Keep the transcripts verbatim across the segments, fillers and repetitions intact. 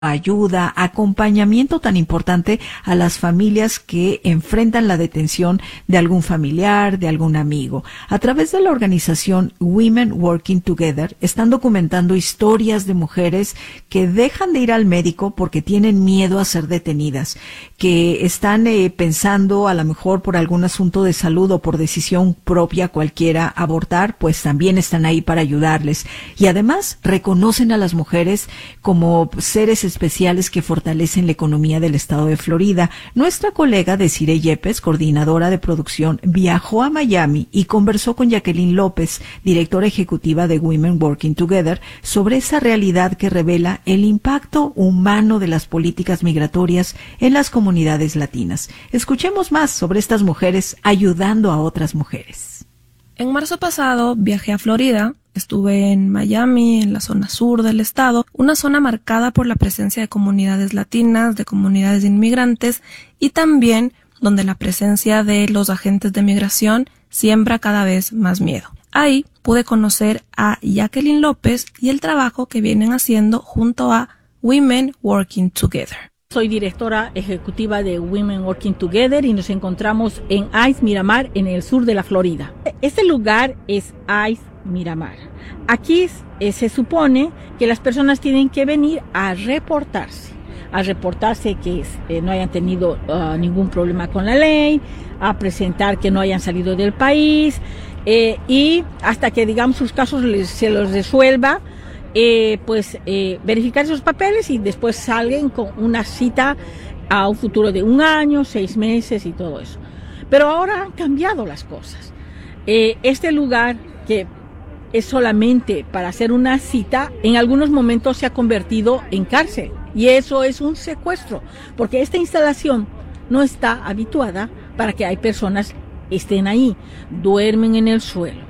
ayuda, acompañamiento tan importante a las familias que enfrentan la detención de algún familiar, de algún amigo. A través de la organización Women Working Together están documentando historias de mujeres que dejan de ir al médico porque tienen miedo a ser detenidas, que están eh, pensando a lo mejor por algún asunto de salud o por decisión propia cualquiera abortar, pues también están ahí para ayudarles. Y además reconocen a las mujeres como seres especiales que fortalecen la economía del estado de Florida. Nuestra colega Desiree Yepes, coordinadora de producción, viajó a Miami y conversó con Jacqueline López, directora ejecutiva de Women Working Together, sobre esa realidad que revela el impacto humano de las políticas migratorias en las comunidades latinas. Escuchemos más sobre estas mujeres ayudando a otras mujeres. En marzo pasado viajé a Florida. Estuve en Miami, en la zona sur del estado, una zona marcada por la presencia de comunidades latinas, de comunidades de inmigrantes y también donde la presencia de los agentes de migración siembra cada vez más miedo. Ahí pude conocer a Jacqueline López y el trabajo que vienen haciendo junto a Women Working Together. Soy directora ejecutiva de Women Working Together y nos encontramos en Ice Miramar, en el sur de la Florida. Este lugar es Ice Miramar. Aquí eh, se supone que las personas tienen que venir a reportarse, a reportarse que eh, no hayan tenido uh, ningún problema con la ley, a presentar que no hayan salido del país eh, y hasta que, digamos, sus casos les, se los resuelva, eh, pues eh, verificar esos papeles y después salgan con una cita a un futuro de un año, seis meses y todo eso. Pero ahora han cambiado las cosas. Eh, este lugar que es solamente para hacer una cita, en algunos momentos se ha convertido en cárcel. Y eso es un secuestro, porque esta instalación no está habituada para que hay personas estén ahí, duermen en el suelo.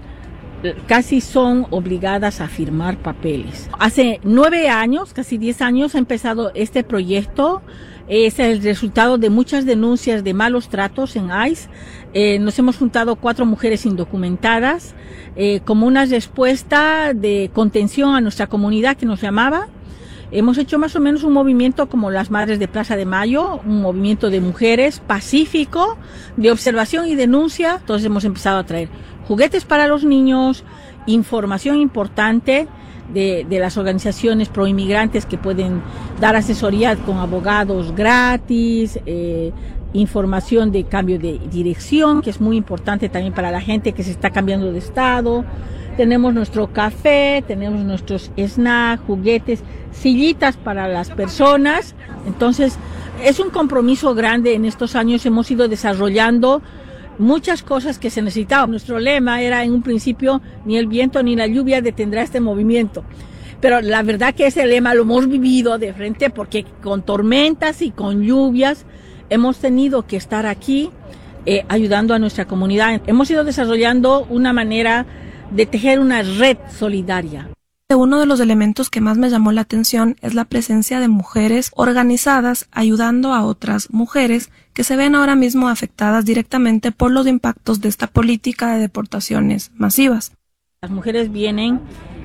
Casi son obligadas a firmar papeles. Hace nueve años, casi diez años, ha empezado este proyecto. Es el resultado de muchas denuncias de malos tratos en ICE. Eh, nos hemos juntado cuatro mujeres indocumentadas eh, como una respuesta de contención a nuestra comunidad que nos llamaba. Hemos hecho más o menos un movimiento como las Madres de Plaza de Mayo, un movimiento de mujeres pacífico, de observación y denuncia. Entonces hemos empezado a traer juguetes para los niños, información importante de, de las organizaciones proinmigrantes que pueden dar asesoría con abogados gratis, eh, información de cambio de dirección, que es muy importante también para la gente que se está cambiando de estado. Tenemos nuestro café, tenemos nuestros snacks, juguetes, sillitas para las personas. Entonces, es un compromiso grande. En estos años hemos ido desarrollando muchas cosas que se necesitaban. Nuestro lema era en un principio, ni el viento ni la lluvia detendrá este movimiento. Pero la verdad que ese lema lo hemos vivido de frente porque con tormentas y con lluvias hemos tenido que estar aquí eh, ayudando a nuestra comunidad. Hemos ido desarrollando una manera de tejer una red solidaria. Uno de los elementos que más me llamó la atención es la presencia de mujeres organizadas ayudando a otras mujeres que se ven ahora mismo afectadas directamente por los impactos de esta política de deportaciones masivas. Las mujeres vienen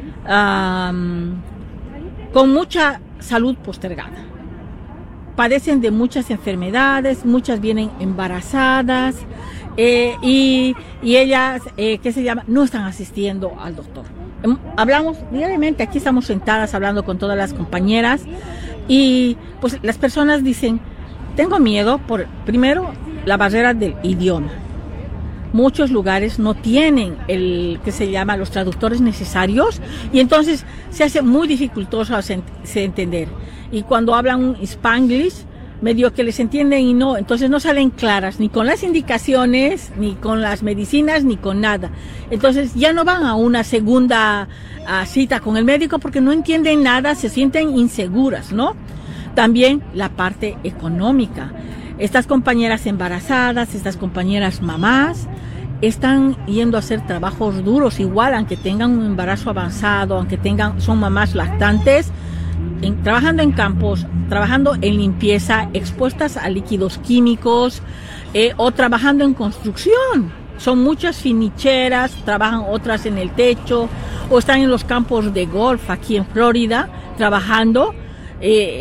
um, con mucha salud postergada. Padecen de muchas enfermedades, muchas vienen embarazadas eh, y, y ellas, eh, ¿qué se llama? No están asistiendo al doctor. Hablamos diariamente, aquí estamos sentadas hablando con todas las compañeras y pues las personas dicen, tengo miedo por, primero, la barrera del idioma. Muchos lugares no tienen el que se llama los traductores necesarios y entonces se hace muy dificultoso entender. Y cuando hablan un Spanglish, medio que les entienden y no, entonces no salen claras ni con las indicaciones, ni con las medicinas, ni con nada. Entonces ya no van a una segunda uh, cita con el médico porque no entienden nada, se sienten inseguras, ¿no? También la parte económica. Estas compañeras embarazadas, estas compañeras mamás, están yendo a hacer trabajos duros igual, aunque tengan un embarazo avanzado, aunque tengan, son mamás lactantes, En, trabajando en campos, trabajando en limpieza, expuestas a líquidos químicos eh, o trabajando en construcción. Son muchas finicheras, trabajan otras en el techo o están en los campos de golf aquí en Florida trabajando eh,